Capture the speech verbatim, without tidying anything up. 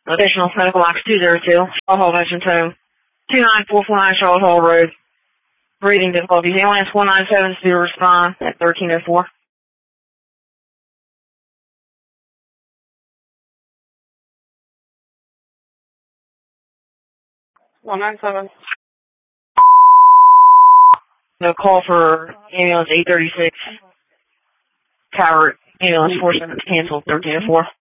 Additional medical box two zero two, Charlotte Hall Veterans Home, two nine four four nine Charlotte Hall Road. Breathing difficulties. A L S one nine seven is due to respond at thirteen oh four. one nine seven. No call for ambulance eight thirty-six. Tower ambulance four seven canceled thirteen oh four.